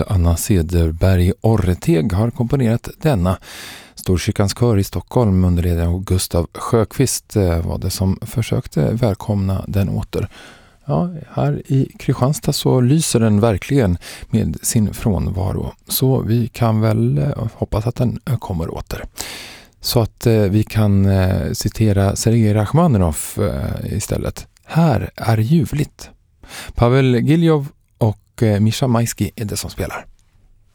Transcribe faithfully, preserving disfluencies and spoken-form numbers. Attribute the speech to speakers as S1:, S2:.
S1: Anna Cederberg Orreteg har komponerat denna. Storkyrkans kör i Stockholm under ledning av Gustav Sjöqvist var det som försökte välkomna den åter. Ja, här i Kristianstad så lyser den verkligen med sin frånvaro. Så vi kan väl hoppas att den kommer åter. Så att eh, vi kan eh, citera Sergej Rachmaninoff eh, istället. Här är ljuvligt. Pavel Giljov och eh, Mischa Maisky är det som spelar.